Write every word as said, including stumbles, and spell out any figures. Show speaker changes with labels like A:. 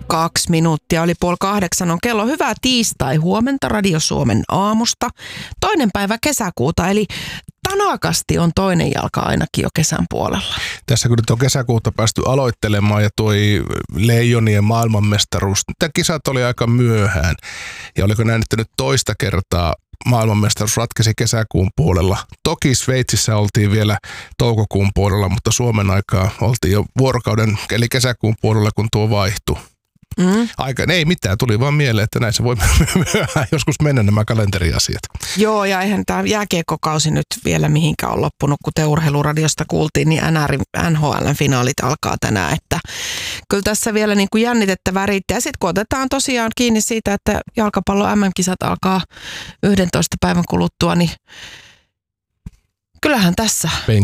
A: Kaksi minuuttia oli puoli kahdeksan on kello. Hyvää tiistai huomenta Radio Suomen aamusta. Toinen päivä kesäkuuta, eli tanakasti on toinen jalka ainakin jo kesän puolella.
B: Tässä kun nyt on kesäkuuta päästy aloittelemaan ja toi Leijonien maailmanmestaruus, tämä kisat oli aika myöhään. Ja oliko näin, että nyt toista kertaa maailmanmestaruus ratkesi kesäkuun puolella. Toki Sveitsissä oltiin vielä toukokuun puolella, mutta Suomen aikaa oltiin jo vuorokauden, eli kesäkuun puolella, kun tuo vaihtui. Mm. Aika, ei mitään, tuli vaan mieleen, että näin se voi myöhään joskus mennä nämä kalenteriasiat.
A: Joo, ja eihän tämä jääkiekkokausi nyt vielä mihinkään ole loppunut, kun te Urheiluradiosta kuultiin, niin N H L-finaalit alkaa tänään, että kyllä tässä vielä niin kuin jännitettä värittää. Ja sitten kun otetaan tosiaan kiinni siitä, että jalkapallo M M-kisat alkaa yhdentoista päivän kuluttua, niin kyllähän tässä